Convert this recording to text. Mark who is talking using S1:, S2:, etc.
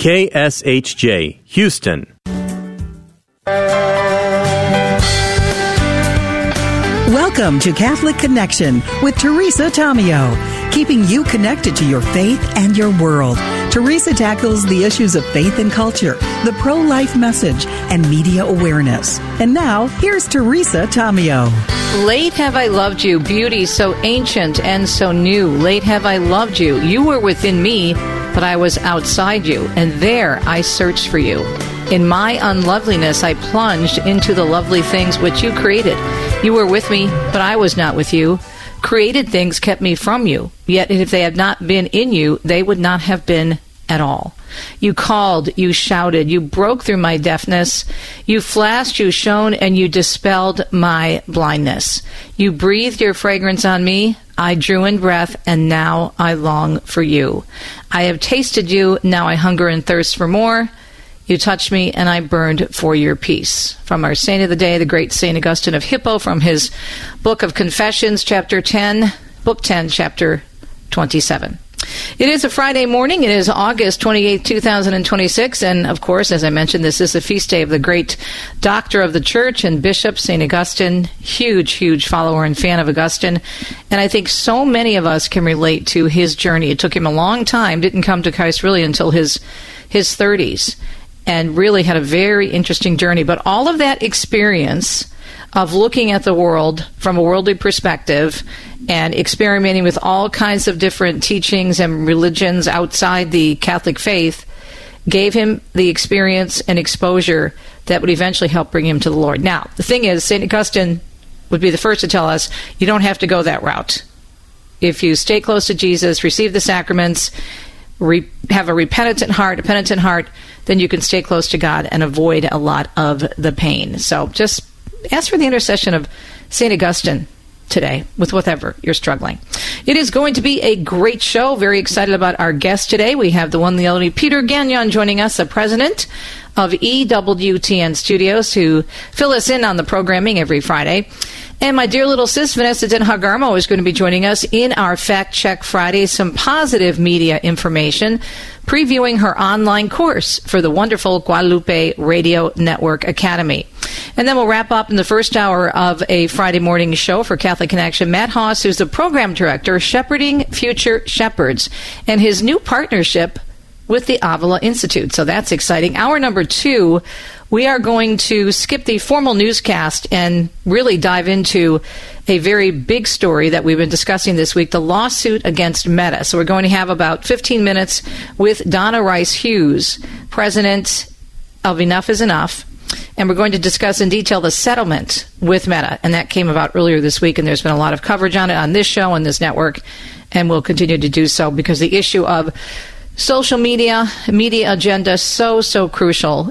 S1: KSHJ, Houston.
S2: Welcome to Catholic Connection with Teresa Tomeo, keeping you connected to your faith and your world. Teresa tackles the issues of faith and culture, the pro-life message, and media awareness. And now, here's Teresa Tomeo.
S3: Late have I loved you, beauty so ancient and so new. Late have I loved you. You were within me, but I was outside you, and there I searched for you. In my unloveliness, I plunged into the lovely things which you created. You were with me, but I was not with you. Created things kept me from you. Yet if they had not been in you, they would not have been at all. You called, you shouted, you broke through my deafness. You flashed, you shone, and you dispelled my blindness. You breathed your fragrance on me. I drew in breath, and now I long for you. I have tasted you, now I hunger and thirst for more. You touched me, and I burned for your peace. From our saint of the day, the great St. Augustine of Hippo, from his Book of Confessions, chapter 10, book 10, chapter 27. It is a Friday morning. It is August 28, 2026. And, of course, as I mentioned, this is the feast day of the great doctor of the church and bishop, St. Augustine. Huge, huge follower and fan of Augustine. And I think so many of us can relate to his journey. It took him a long time. Didn't come to Christ really until his 30s. And really had a very interesting journey. But all of that experience of looking at the world from a worldly perspective and experimenting with all kinds of different teachings and religions outside the Catholic faith gave him the experience and exposure that would eventually help bring him to the Lord. Now, the thing is, St. Augustine would be the first to tell us you don't have to go that route. If you stay close to Jesus, receive the sacraments, have a penitent heart, then you can stay close to God and avoid a lot of the pain. So just ask for the intercession of St. Augustine today with whatever you're struggling. It is going to be a great show. Very excited about our guest today. We have the one, the only Peter Gagnon joining us, the president of EWTN Studios, who fill us in on the programming every Friday. And my dear little sis, Vanessa Den Hagarmo, is going to be joining us in our Fact Check Friday, some positive media information, previewing her online course for the wonderful Guadalupe Radio Network Academy. And then we'll wrap up in the first hour of a Friday morning show for Catholic Connection. Matt Haas, who's the program director, Shepherding Future Shepherds, and his new partnership with the Avila Institute. So that's exciting. Hour number 2, we are going to skip the formal newscast and really dive into a very big story that we've been discussing this week, the lawsuit against Meta. So we're going to have about 15 minutes with Donna Rice Hughes, president of Enough is Enough. And we're going to discuss in detail the settlement with Meta. And that came about earlier this week, and there's been a lot of coverage on it on this show and this network. And we'll continue to do so because the issue of social media agenda, so crucial